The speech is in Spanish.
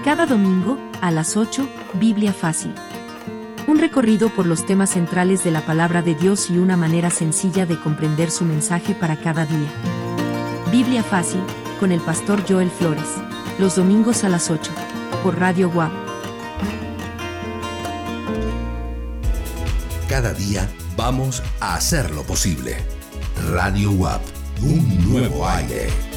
Cada domingo, a las 8, Biblia Fácil. Un recorrido por los temas centrales de la palabra de Dios y una manera sencilla de comprender su mensaje para cada día. Biblia Fácil, con el pastor Joel Flores. Los domingos a las 8, por Radio WAP. Cada día vamos a hacer lo posible. Radio WAP, un nuevo aire.